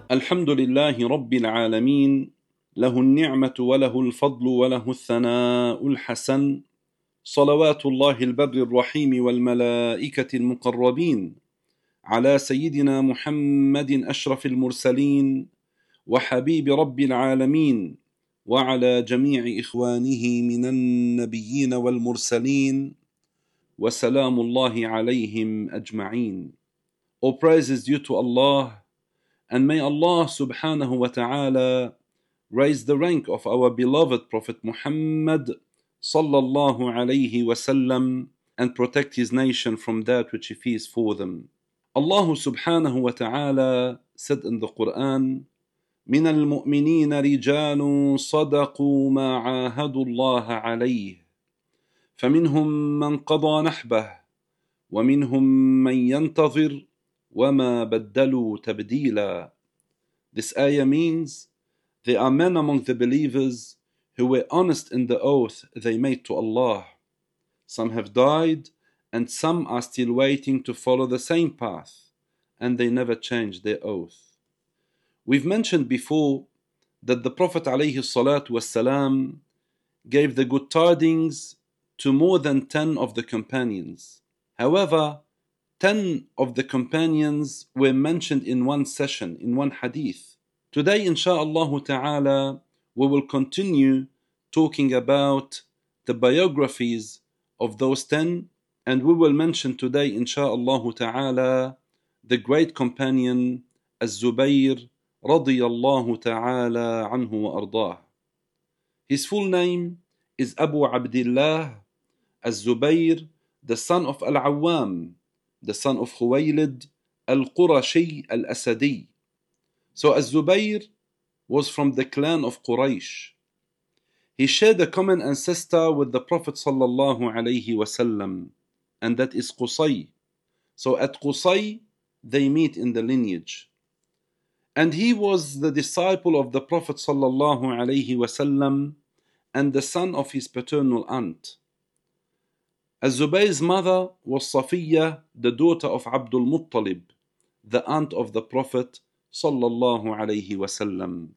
الحمد لله رب العالمين، له النعمة وله الفضل وله الثناء الحسن، صلوات الله البر الرحيم والملائكة المقربين على سيدنا محمد أشرف المرسلين وحبيب رب العالمين، وعلى جميع إخوانه من النبيين والمرسلين، وسلام الله عليهم أجمعين. All praise is due to Allah, and may Allah subhanahu wa ta'ala raise the rank of our beloved Prophet Muhammad sallallahu alayhi wasallam and protect his nation from that which he fears for them. Allah subhanahu wa ta'ala said in the Quran, من المؤمنين رجال صدقوا ما عاهدوا الله عليه فمنهم من قضى نحبه ومنهم من ينتظر وَمَا بَدَّلُوا تَبْدِيلًا. This ayah means there are men among the believers who were honest in the oath they made to Allah. Some have died and some are still waiting to follow the same path, and they never changed their oath. We've mentioned before that the Prophet ﷺ gave the good tidings to more than 10 of the companions. However, 10 of the companions were mentioned in one session, in one hadith. Today, insha'Allah ta'ala, we will continue talking about the biographies of those 10, and we will mention today, insha'Allah ta'ala, the great companion Az-Zubayr radiyallahu ta'ala anhu wa ardah. His full name is Abu Abdullah Az-Zubayr, the son of Al-Awwam, the son of Khuwaylid al-Qurashi al-Asadi. So Az-Zubayr was from the clan of Quraysh. He shared a common ancestor with the Prophet sallallahu alaihi wasallam, and that is Qusay. So at Qusay they meet in the lineage. And he was the disciple of the Prophet sallallahu alaihi wasallam and the son of his paternal aunt. Az-Zubayr's mother was Safiya, the daughter of Abdul Muttalib, the aunt of the Prophet sallallahu alaihi wasallam.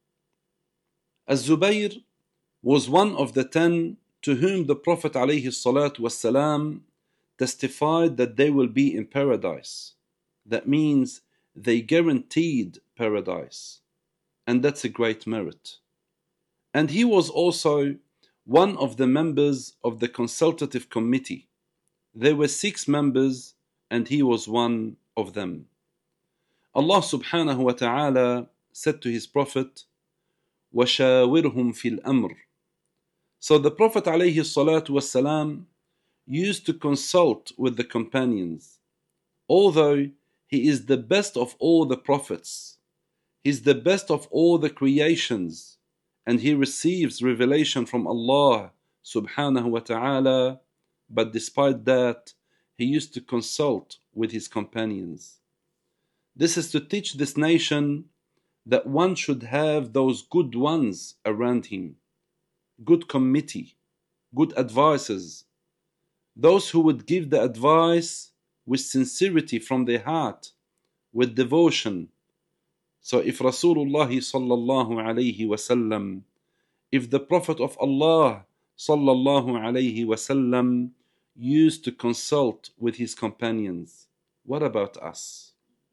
Az-Zubayr was one of the 10 to whom the Prophet alayhi salatu wasalam testified that they will be in paradise. That means they guaranteed paradise, and that's a great merit. And he was also one of the members of the consultative committee. There were 6 members and he was one of them. Allah subhanahu wa ta'ala said to his Prophet, وَشَاوِرْهُمْ فِي الْأَمْرِ. So the Prophet alayhi salatu wasalam used to consult with the companions. Although he is the best of all the prophets, he's the best of all the creations, and he receives revelation from Allah subhanahu wa ta'ala, but despite that, he used to consult with his companions. This is to teach this nation that one should have those good ones around him, good committee, good advisors, those who would give the advice with sincerity from their heart, with devotion. So if Rasulullah sallallahu alayhi wasallam, if the Prophet of Allah sallallahu alayhi wasallam used to consult with his companions, what about us?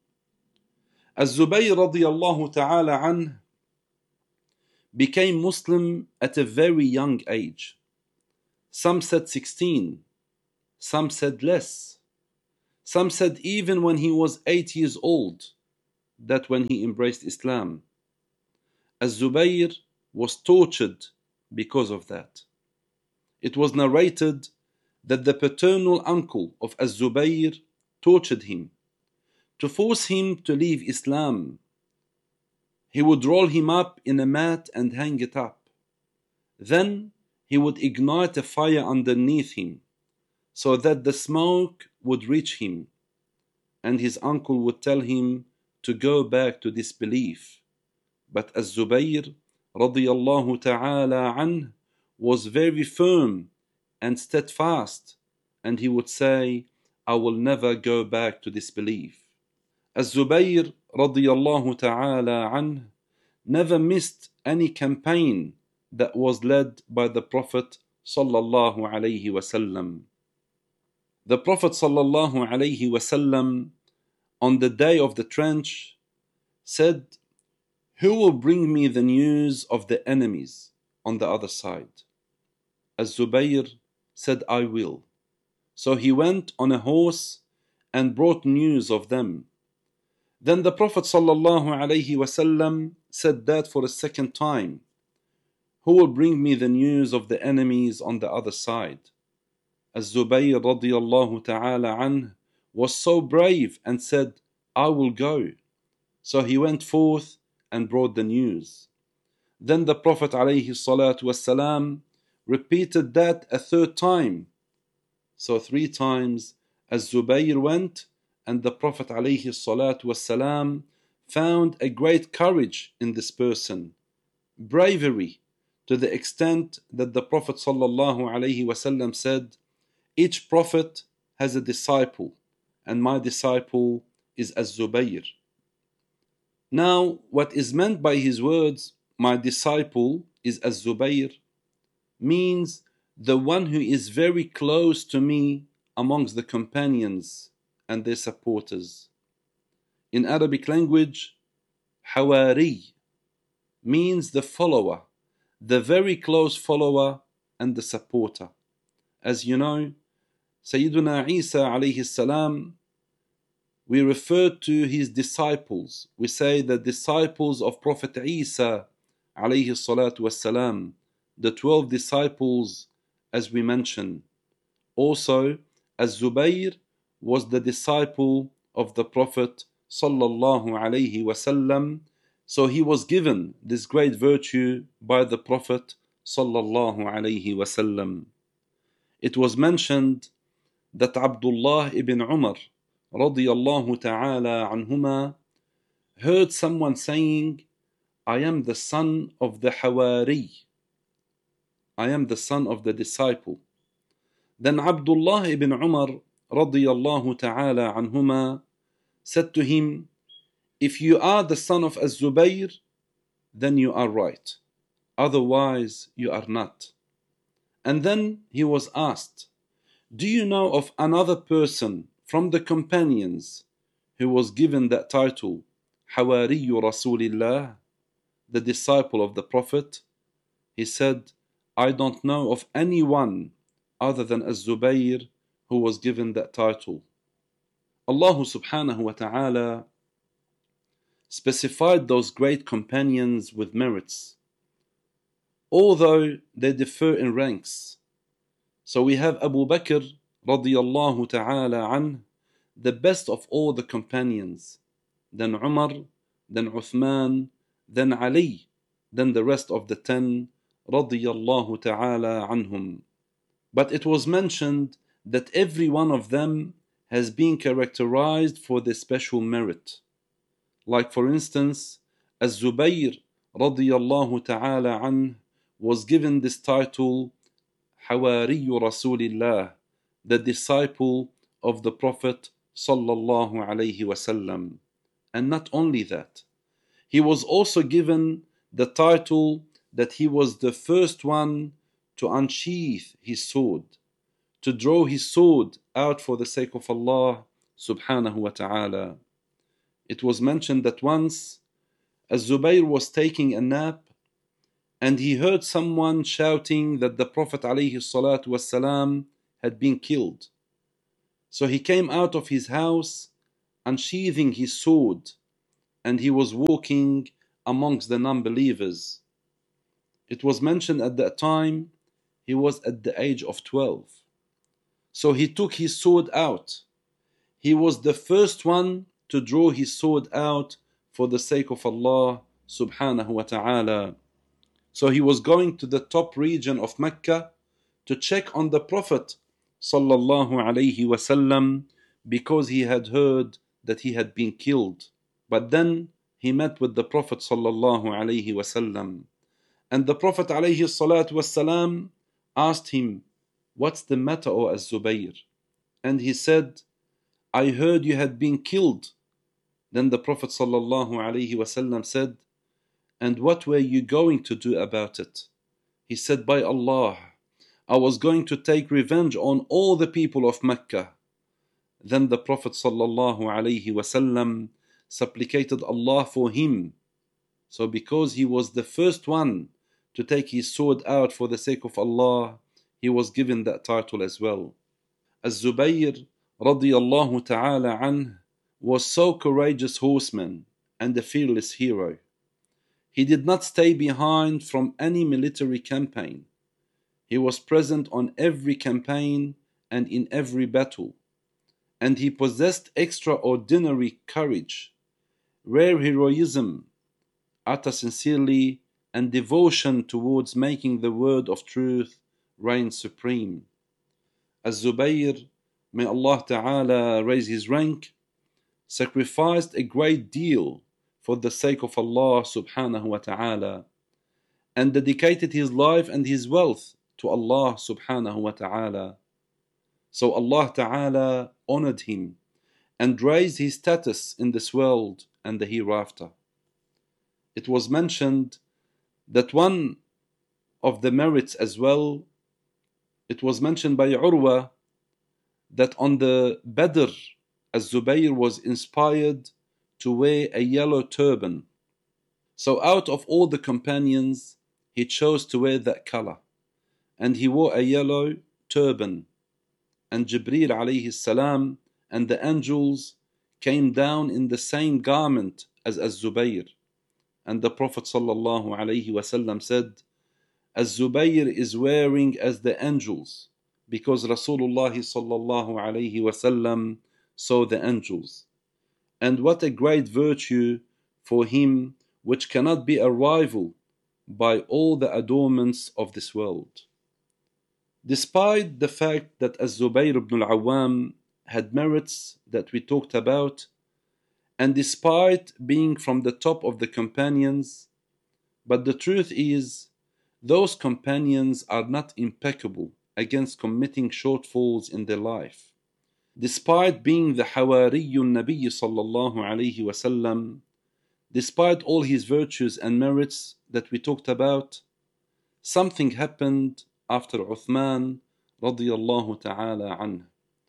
Az-Zubayr radiyallahu ta'ala anh became Muslim at a very young age. Some said 16, some said less. Some said even when he was 8 years old, that when he embraced Islam. Az-Zubayr was tortured because of that. It was narrated that the paternal uncle of Az-Zubayr tortured him to force him to leave Islam. He would roll him up in a mat and hang it up. Then he would ignite a fire underneath him so that the smoke would reach him, and his uncle would tell him to go back to disbelief. But Az-Zubayr radiyallahu ta'ala anh was very firm and steadfast, and he would say, I will never go back to disbelief. Az-Zubayr radiyallahu ta'ala anh never missed any campaign that was led by the Prophet sallallahu alayhi wasallam. The Prophet sallallahu alayhi wasallam on the day of the trench said, "Who will bring me the news of the enemies on the other side?" Az-Zubayr said, "I will." So he went on a horse and brought news of them. Then the Prophet ﷺ said that for a second time, "Who will bring me the news of the enemies on the other side?" Az-Zubayr radiyallahu ta'ala anh was so brave and said, "I will go." So he went forth and brought the news. Then the Prophet ﷺ repeated that a third time. So 3 times Az-Zubayr went, and the Prophet ﷺ found a great courage in this person, bravery, to the extent that the Prophet ﷺ said, "Each prophet has a disciple, and my disciple is Az-Zubayr." Now, what is meant by his words, "My disciple is Az-Zubayr," means the one who is very close to me amongst the companions and their supporters. In Arabic language, Hawari means the follower, the very close follower and the supporter. As you know, Sayyiduna Isa alayhi salam, we refer to his disciples. We say the disciples of Prophet Isa alayhi salatu wassalam, the 12 disciples as we mentioned. Also, Az-Zubayr was the disciple of the Prophet sallallahu alayhi wasallam, so he was given this great virtue by the Prophet sallallahu alayhi wasallam. It was mentioned that Abdullah ibn Umar radiyallahu ta'ala anhuma heard someone saying, "I am the son of the Hawari. I am the son of the disciple." Then Abdullah ibn Umar radiyallahu ta'ala anhuma said to him, "If you are the son of Az-Zubayr, then you are right. Otherwise, you are not." And then he was asked, "Do you know of another person from the companions who was given that title, Hawariyu Rasulillah, the disciple of the Prophet?" He said, "I don't know of anyone other than Az-Zubayr who was given that title." Allah subhanahu wa ta'ala specified those great companions with merits, although they differ in ranks. So we have Abu Bakr radiyallahu ta'ala anh, the best of all the companions, then Umar, then Uthman, then Ali, then the rest of the 10 radiyallahu ta'ala anhum. But it was mentioned that every one of them has been characterized for their special merit. Like for instance, Az-Zubayr radiyallahu ta'ala anh was given this title, Hawariyu Rasulillah, the disciple of the Prophet sallallahu alayhi wasallam. And not only that, he was also given the title that he was the first one to unsheath his sword, to draw his sword out for the sake of Allah subhanahu wa ta'ala. It was mentioned that once Az-Zubayr was taking a nap and he heard someone shouting that the Prophet alayhi salatu wasalam had been killed. So he came out of his house unsheathing his sword, and he was walking amongst the non-believers. It was mentioned at that time he was at the age of 12. So he took his sword out. He was the first one to draw his sword out for the sake of Allah subhanahu wa ta'ala. So he was going to the top region of Mecca to check on the Prophet sallallahu alayhi wasallam because he had heard that he had been killed. But then he met with the Prophet sallallahu alayhi wasallam, and the Prophet alayhi salatu wasalam asked him, "What's the matter, O Az-Zubayr?" And he said, "I heard you had been killed." Then the Prophet ﷺ said, "And what were you going to do about it?" He said, "By Allah, I was going to take revenge on all the people of Mecca." Then the Prophet ﷺ supplicated Allah for him. So because he was the first one to take his sword out for the sake of Allah, he was given that title as well. Az-Zubayr radiyallahu ta'ala anh was so courageous horseman and a fearless hero. He did not stay behind from any military campaign. He was present on every campaign and in every battle. And he possessed extraordinary courage, rare heroism, utter sincerely, and devotion towards making the word of truth reign supreme. Az-Zubayr, may Allah Ta'ala raise his rank, sacrificed a great deal for the sake of Allah Subhanahu wa Ta'ala, and dedicated his life and his wealth to Allah Subhanahu wa Ta'ala. So Allah Ta'ala honored him and raised his status in this world and the hereafter. It was mentioned that one of the merits as well, it was mentioned by Urwa that on the Badr, Az-Zubayr was inspired to wear a yellow turban. So out of all the companions, he chose to wear that color, and he wore a yellow turban. And Jibreel alayhi salam and the angels came down in the same garment as Az-Zubayr. And the Prophet sallallahu alayhi wasallam said, Az-Zubayr is wearing as the angels, because Rasulullah sallallahu alayhi wasallam saw the angels. And what a great virtue for him, which cannot be a rival by all the adornments of this world. Despite the fact that Az-Zubayr ibn al-Awwam had merits that we talked about, and despite being from the top of the companions, but the truth is, those companions are not impeccable against committing shortfalls in their life. Despite being the Hawariyun Nabi sallallahu alayhi wasallam, despite all his virtues and merits that we talked about, something happened after Uthman radiyallahu ta'ala anh.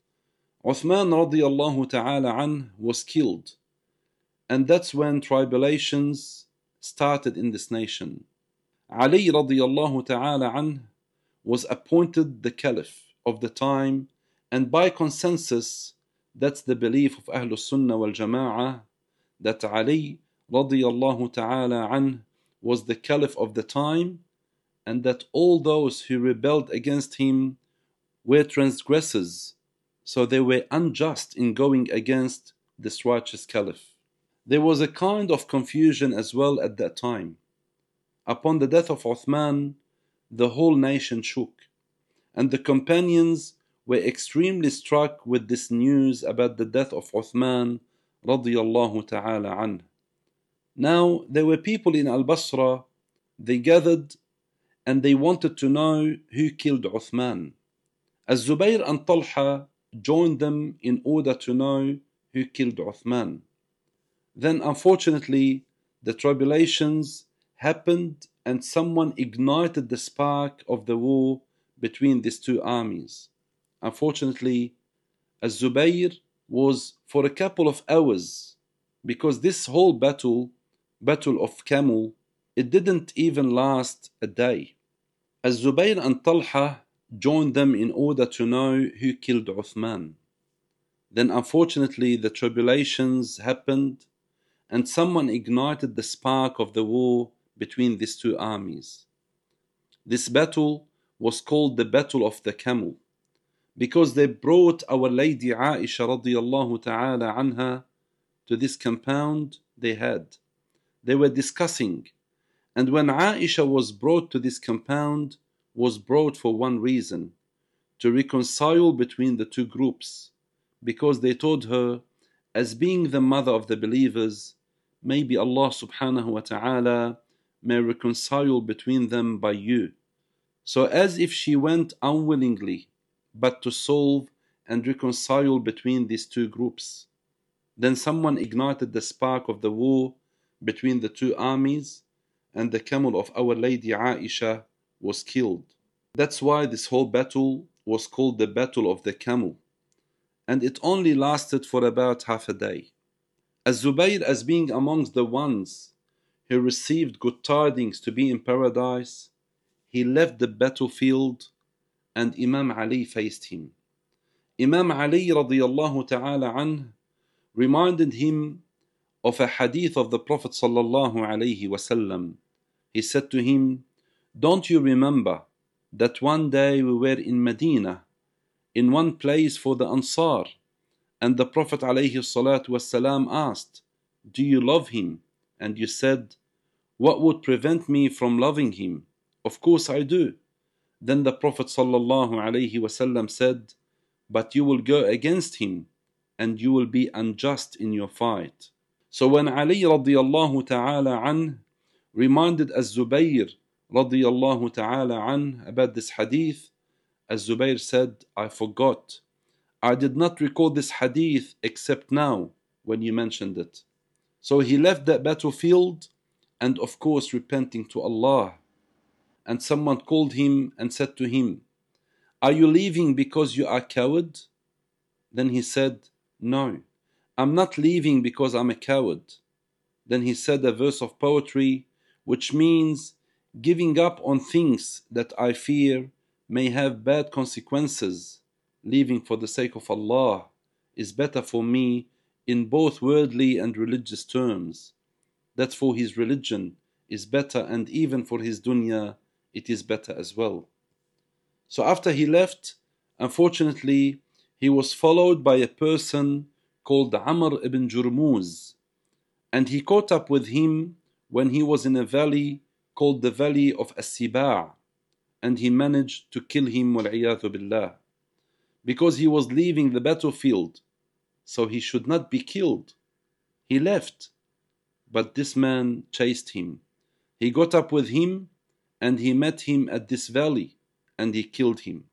Uthman radiyallahu ta'ala anh was killed, and that's when tribulations started in this nation. Ali radiyallahu ta'ala anh was appointed the caliph of the time, and by consensus, that's the belief of Ahlul Sunnah wal Jama'ah, that Ali radiyallahu ta'ala anh was the caliph of the time, and that all those who rebelled against him were transgressors, so they were unjust in going against this righteous caliph. There was a kind of confusion as well at that time. Upon the death of Uthman, the whole nation shook, and the companions were extremely struck with this news about the death of Uthman radiyallahu ta'ala anh. Now there were people in Al-Basra, they gathered and they wanted to know who killed Uthman. Az-Zubayr and Talha joined them in order to know who killed Uthman. Then unfortunately the tribulations happened and someone ignited the spark of the war between these two armies. Unfortunately, Az-Zubayr was for a couple of hours, because this whole battle of Camel, it didn't even last a day. Az-Zubayr and Talha joined them in order to know who killed Uthman. Then unfortunately the tribulations happened and someone ignited the spark of the war between these two armies. This battle was called the Battle of the Camel, because they brought Our Lady Aisha radiyallahu ta'ala anha to this compound they had. They were discussing, and when Aisha was brought to this compound, was brought for one reason, to reconcile between the two groups, because they told her, as being the mother of the believers, maybe Allah subhanahu wa ta'ala may reconcile between them by you. So as if she went unwillingly, but to solve and reconcile between these two groups. Then someone ignited the spark of the war between the two armies, and the camel of Our Lady Aisha was killed. That's why this whole battle was called the Battle of the Camel, and it only lasted for about half a day. Az-Zubayr, as being amongst the ones who received good tidings to be in paradise, he left the battlefield and Imam Ali faced him. Imam Ali radiyallahu ta'ala anh reminded him of a hadith of the Prophet sallallahu alayhi wasallam. He said to him, "Don't you remember that one day we were in Medina, in one place for the Ansar, and the Prophet alayhi salatu wasalam asked, 'Do you love him?' And you said, 'What would prevent me from loving him? Of course I do.' Then the Prophet sallallahu alayhi wasallam said, 'But you will go against him, and you will be unjust in your fight.' So when Ali radiyallahu ta'ala anh reminded Az-Zubayr radiyallahu ta'ala anh about this hadith, Az-Zubayr said, 'I forgot. I did not recall this hadith except now when you mentioned it.' So he left that battlefield and of course repenting to Allah. And someone called him and said to him, 'Are you leaving because you are a coward?' Then he said, 'No, I'm not leaving because I'm a coward.' Then he said a verse of poetry which means giving up on things that I fear may have bad consequences, leaving for the sake of Allah, is better for me in both worldly and religious terms. That for his religion is better, and even for his dunya it is better as well. So after he left, unfortunately, he was followed by a person called Amr ibn Jurmuz, and he caught up with him when he was in a valley called the Valley of As-Siba', and he managed to kill him, wal-'iyadhu billah, because he was leaving the battlefield, so he should not be killed. He left, but this man chased him. He got up with him, and he met him at this valley, and he killed him.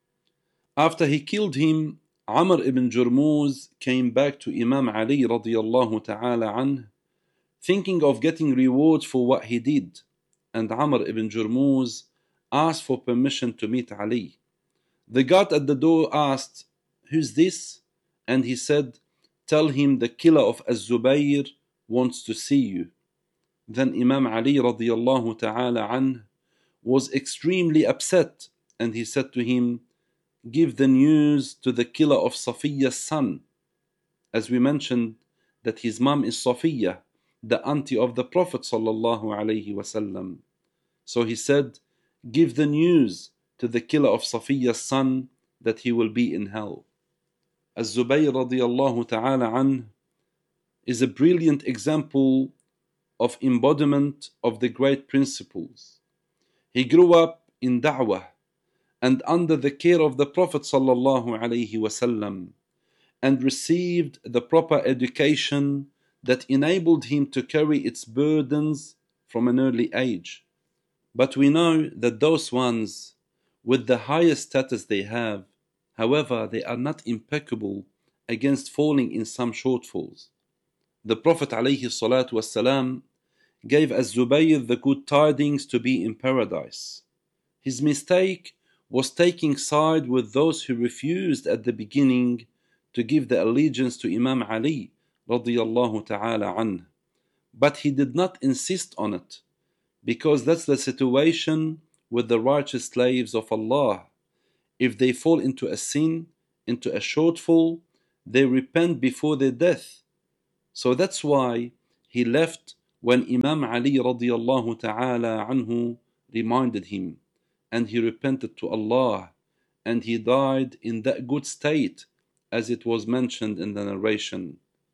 After he killed him, Amr ibn Jurmuz came back to Imam Ali radiyallahu ta'ala anh, thinking of getting rewards for what he did, and Amr ibn Jurmuz asked for permission to meet Ali. The guard at the door asked, "Who's this?" And he said, "Tell him the killer of Az-Zubayr wants to see you." Then Imam Ali radiyallahu ta'ala anh was extremely upset, and he said to him, "Give the news to the killer of Safiya's son." As we mentioned, that his mom is Safiya, the auntie of the Prophet sallallahu alaihi wasallam. So he said, "Give the news to the killer of Safiya's son that he will be in hell." Az-Zubayr radiyallahu ta'ala anh is a brilliant example of embodiment of the great principles. He grew up in da'wah and under the care of the Prophet sallallahu alaihi wasallam, and received the proper education that enabled him to carry its burdens from an early age. But we know that those ones with the highest status they have, however, they are not impeccable against falling in some shortfalls. The Prophet alayhi salatu wasalam gave Az-Zubayr the good tidings to be in paradise. His mistake was taking side with those who refused at the beginning to give the allegiance to Imam Ali radiyallahu ta'ala anh. But he did not insist on it, because that's the situation with the righteous slaves of Allah. If they fall into a sin, into a shortfall, they repent before their death. So that's why he left when Imam Ali radiyallahu ta'ala anhu reminded him, and he repented to Allah, and he died in that good state as it was mentioned in the narration.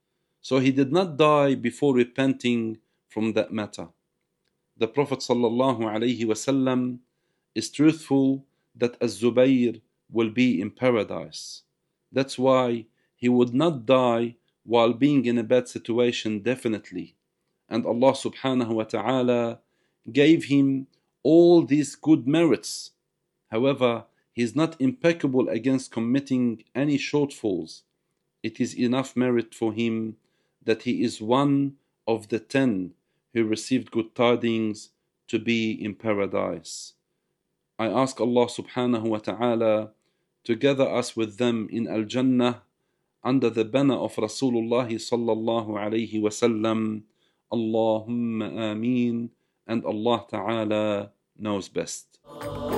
So he did not die before repenting from that matter. The Prophet sallallahu alaihi wasallam is truthful that Az-Zubayr will be in paradise. That's why he would not die while being in a bad situation, definitely. And Allah subhanahu wa ta'ala gave him all these good merits. However, he is not impeccable against committing any shortfalls. it is enough merit for him that he is one of the 10 who received good tidings to be in paradise. I ask Allah subhanahu wa ta'ala to gather us with them in Al-Jannah under the banner of Rasulullah sallallahu alayhi wa sallam. Allahumma ameen, and Allah ta'ala knows best.